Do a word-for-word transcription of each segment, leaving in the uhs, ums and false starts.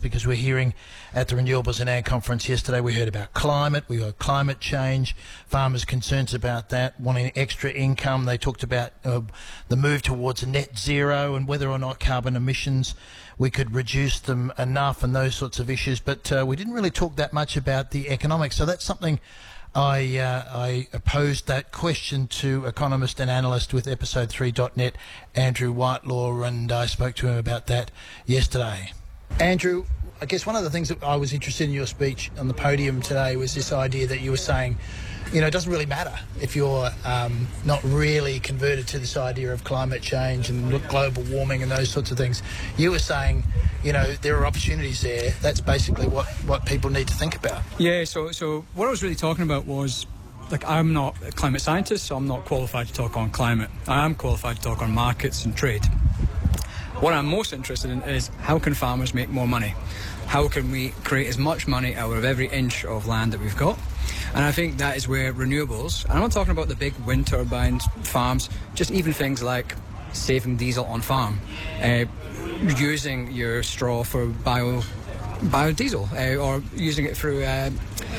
because we're hearing at the Renewables and Ag Conference yesterday, we heard about climate, we heard climate change, farmers' concerns about that, wanting extra income. They talked about uh, the move towards a net zero and whether or not carbon emissions, we could reduce them enough and those sorts of issues. But uh, we didn't really talk that much about the economics. So that's something I uh, I posed that question to economist and analyst with episode three dot net, Andrew Whitelaw, and I spoke to him about that yesterday. Andrew, I guess one of the things that I was interested in your speech on the podium today was this idea that you were saying, you know, it doesn't really matter if you're um, not really converted to this idea of climate change and global warming and those sorts of things. You were saying, you know, there are opportunities there. That's basically what, what people need to think about. Yeah, so so what I was really talking about was, like, I'm not a climate scientist, so I'm not qualified to talk on climate. I am qualified to talk on markets and trade. What I'm most interested in is how can farmers make more money? How can we create as much money out of every inch of land that we've got? And I think that is where renewables, and I'm not talking about the big wind turbine farms, just even things like saving diesel on farm, uh, using your straw for bio biodiesel, uh, or using it through uh,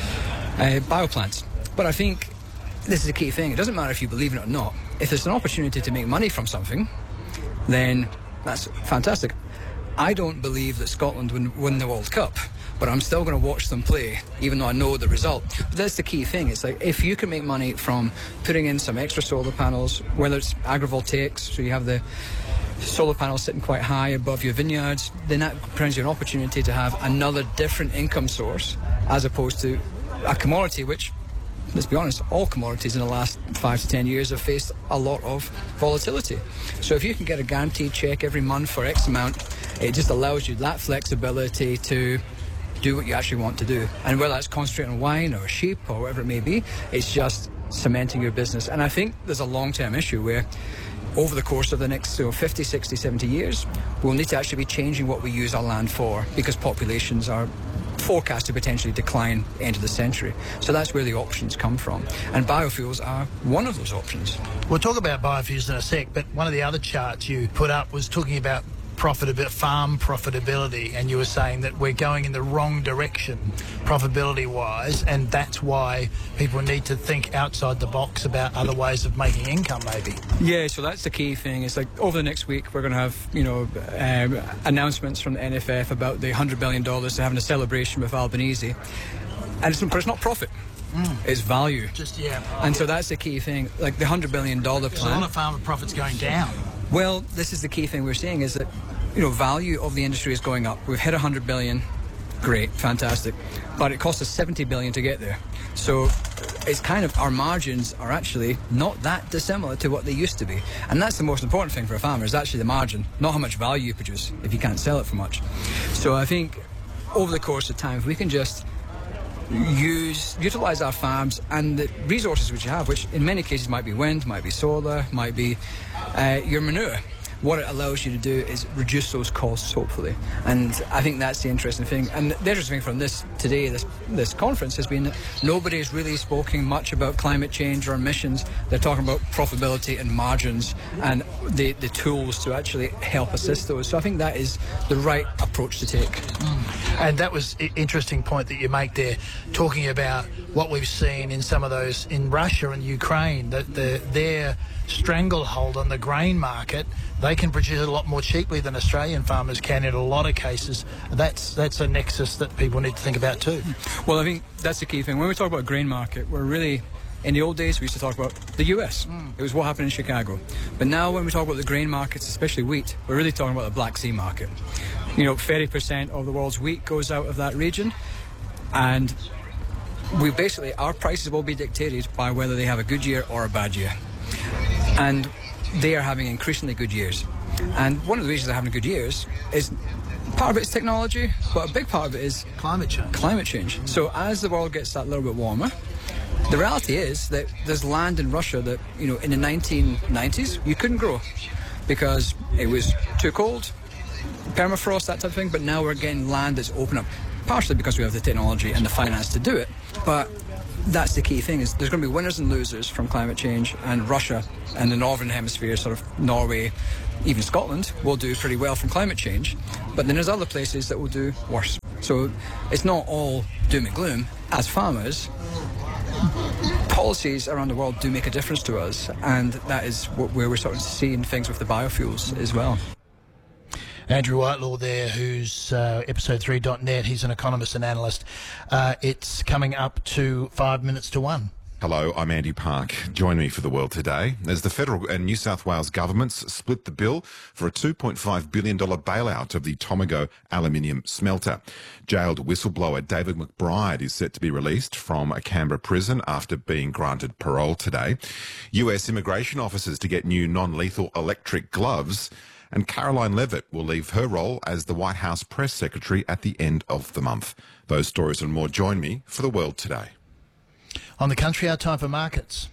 uh, bioplants. But I think this is a key thing. It doesn't matter if you believe in it or not. If there's an opportunity to make money from something, then that's fantastic. I don't believe that Scotland would win the World Cup, but I'm still going to watch them play, even though I know the result. But that's the key thing. It's like, if you can make money from putting in some extra solar panels, whether it's agrivoltaics, so you have the solar panels sitting quite high above your vineyards, then that brings you an opportunity to have another different income source, as opposed to a commodity which, let's be honest, all commodities in the last five to ten years have faced a lot of volatility. So if you can get a guaranteed check every month for X amount, it just allows you that flexibility to do what you actually want to do. And whether that's concentrating on wine or sheep or whatever it may be, it's just cementing your business. And I think there's a long-term issue where over the course of the next so fifty, sixty, seventy years, we'll need to actually be changing what we use our land for, because populations are forecast to potentially decline end of the century. So that's where the options come from. And biofuels are one of those options. We'll talk about biofuels in a sec, but one of the other charts you put up was talking about profitability, farm profitability, and you were saying that we're going in the wrong direction profitability-wise, and that's why people need to think outside the box about other ways of making income, maybe. Yeah, so that's the key thing. It's like, over the next week we're going to have, you know, um, announcements from the N F F about the one hundred billion dollars. They're having a celebration with Albanese, and it's, but it's not profit. Mm. It's value. Just, yeah. And so that's the key thing. Like the one hundred billion dollars plan. There's a lot of farmer profits going down. Well, this is the key thing we're seeing, is that, you know, value of the industry is going up. We've hit one hundred billion. Great, fantastic. But it cost us seventy billion to get there. So it's kind of, our margins are actually not that dissimilar to what they used to be. And that's the most important thing for a farmer, is actually the margin, not how much value you produce if you can't sell it for much. So I think over the course of time, if we can just use utilize our farms and the resources which you have, which in many cases might be wind, might be solar, might be uh, your manure. What it allows you to do is reduce those costs, hopefully. And I think that's the interesting thing. And the interesting thing from this today, this this conference, has been that nobody has really spoken much about climate change or emissions. They're talking about profitability and margins and the, the tools to actually help assist those. So I think that is the right approach to take. Mm. And that was an interesting point that you make there, talking about what we've seen in some of those in Russia and Ukraine, that the, their stranglehold on the grain market, they can produce it a lot more cheaply than Australian farmers can in a lot of cases. That's that's a nexus that people need to think about too. Well, I think that's the key thing. When we talk about grain market, we're really, in the old days we used to talk about the U S. Mm. It was what happened in Chicago. But now when we talk about the grain markets, especially wheat, we're really talking about the Black Sea market. You know, thirty percent of the world's wheat goes out of that region, and we basically, our prices will be dictated by whether they have a good year or a bad year. And they are having increasingly good years. And one of the reasons they're having good years is, part of it is technology, but a big part of it is climate change. Climate change. So as the world gets that little bit warmer, the reality is that there's land in Russia that, you know, in the nineteen nineties, you couldn't grow because it was too cold, permafrost, that type of thing. But now we're getting land that's open up, partially because we have the technology and the finance to do it. But that's the key thing, is there's going to be winners and losers from climate change, and Russia and the northern hemisphere, sort of Norway, even Scotland, will do pretty well from climate change, but then there's other places that will do worse. So it's not all doom and gloom. As farmers, policies around the world do make a difference to us, and that is where we're starting to see things with the biofuels as well. Andrew Whitelaw there, who's uh, episode three dot net. He's an economist and analyst. Uh, it's coming up to five minutes to one. Hello, I'm Andy Park. Join me for The World Today as the federal and New South Wales governments split the bill for a two point five billion dollars bailout of the Tomago aluminium smelter. Jailed whistleblower David McBride is set to be released from a Canberra prison after being granted parole today. U S immigration officers to get new non-lethal electric gloves. And Caroline Levitt will leave her role as the White House press secretary at the end of the month. Those stories and more. Join me for The World Today. On the country, our time for markets.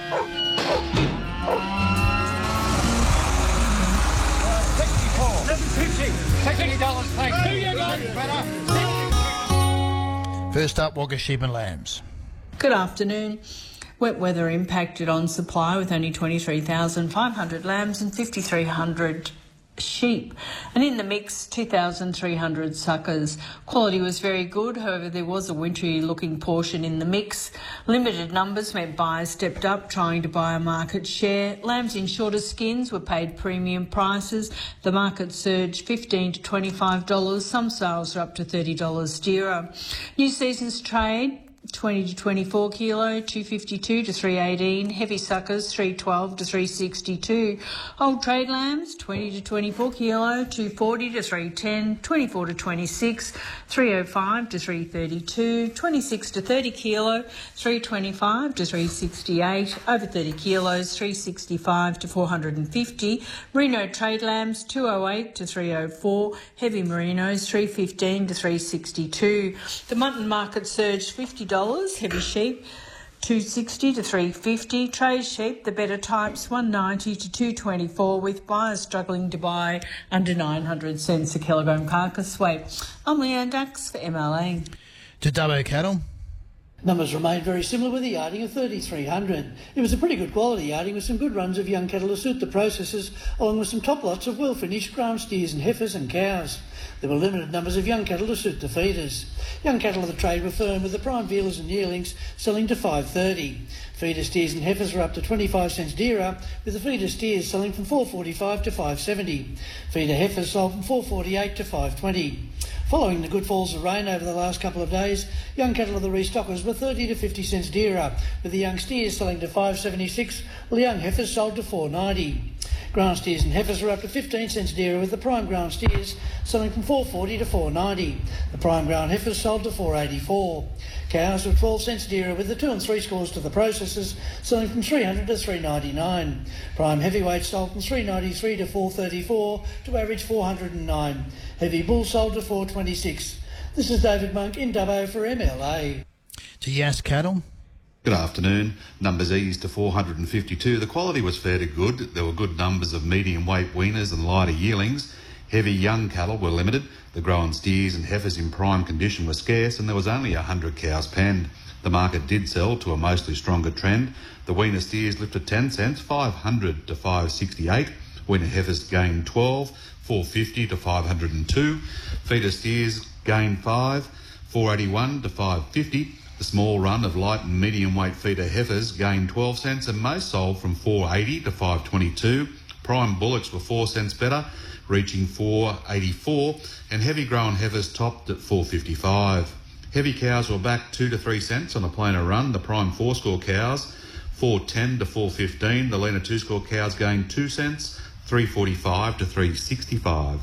First up, Wagga sheep and lambs. Good afternoon. Wet weather impacted on supply with only twenty-three thousand five hundred lambs and five thousand three hundred sheep, and in the mix two thousand three hundred suckers. Quality was very good, however there was a wintry looking portion in the mix. Limited numbers meant buyers stepped up trying to buy a market share. Lambs in shorter skins were paid premium prices. The market surged fifteen to twenty-five dollars. Some sales are up to thirty dollars steerer. New season's trade twenty to twenty-four kilo, two fifty-two to three eighteen. Heavy suckers, three twelve to three sixty-two. Old trade lambs, twenty to twenty-four kilo, two forty to three ten. twenty-four to twenty-six, three oh five to three thirty-two. twenty-six to thirty kilo, three twenty-five to three sixty-eight. Over thirty kilos, three sixty-five to four fifty. Merino trade lambs, two oh eight to three oh four. Heavy merinos, three fifteen to three sixty-two. The mutton market surged fifty dollars. Heavy sheep, two sixty to three fifty. Tray sheep, the better types, one ninety to two twenty-four, with buyers struggling to buy under nine hundred cents a kilogram carcass weight. I'm Leanne Dax for M L A. To Dubbo cattle. Numbers remained very similar with a yarding of thirty-three hundred. It was a pretty good quality yarding with some good runs of young cattle to suit the processors, along with some top lots of well-finished ground steers and heifers and cows. There were limited numbers of young cattle to suit the feeders. Young cattle of the trade were firm, with the prime vealers and yearlings selling to five thirty. Feeder steers and heifers were up to twenty-five cents dearer, with the feeder steers selling from four forty-five to five seventy. Feeder heifers sold from four forty-eight to five twenty. Following the good falls of rain over the last couple of days, young cattle of the restockers were thirty to fifty cents dearer, with the young steers selling to five seventy-six, while the young heifers sold to four ninety. Ground steers and heifers were up to fifteen cents dearer, with the prime ground steers selling from four forty to four ninety. The prime ground heifers sold to four eighty-four. Cows were twelve cents dearer, with the two and three scores to the processors selling from three hundred to three ninety-nine. Prime heavyweight sold from three ninety-three to four thirty-four to average four hundred nine. Heavy bull sold to four twenty-six. This is David Monk in Dubbo for M L A. To Yass cattle. Good afternoon. Numbers eased to four hundred fifty-two. The quality was fairly good. There were good numbers of medium weight weaners and lighter yearlings. Heavy young cattle were limited. The grown steers and heifers in prime condition were scarce, and there was only one hundred cows penned. The market did sell to a mostly stronger trend. The weaner steers lifted ten cents, five hundred to five sixty-eight. Weaner heifers gained twelve, four fifty to five hundred two. Feeder steers gained five, four eighty-one to five fifty. The small run of light and medium weight feeder heifers gained twelve cents, and most sold from four eighty to five twenty-two. Prime bullocks were four cents better, reaching four eighty-four, and heavy grown heifers topped at four fifty-five. Heavy cows were back two to three cents on a plainer run. The prime four score cows four ten to four fifteen. The leaner two score cows gained two cents, three forty-five to three sixty-five.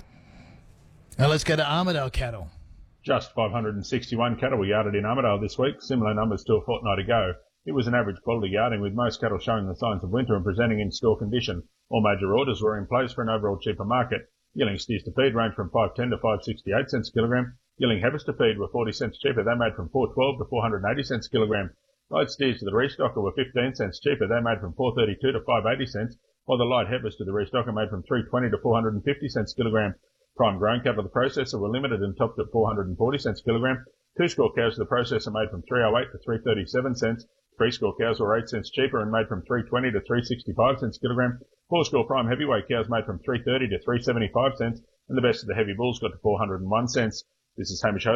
Now let's go to Armidale cattle. Just five hundred sixty-one cattle were yarded in Armidale this week, similar numbers to a fortnight ago. It was an average quality yarding, with most cattle showing the signs of winter and presenting in store condition. All major orders were in place for an overall cheaper market. Yearling steers to feed ranged from five ten to five sixty-eight cents a kilogram. Yearling heifers to feed were forty cents cheaper. They made from four twelve to four eighty cents a kilogram. Light steers to the restocker were fifteen cents cheaper. They made from four thirty-two to five eighty cents, while the light heifers to the restocker made from three twenty to four fifty cents a kilogram. Prime grown cattle of the processor were limited and topped at four hundred forty cents a kilogram. Two-score cows of the processor made from three oh eight to three thirty-seven cents. Three-score cows were eight cents cheaper and made from three twenty to three sixty-five cents a kilogram. Four-score prime heavyweight cows made from three thirty to three seventy-five cents. And the best of the heavy bulls got to four hundred one cents. This is Hamish Host.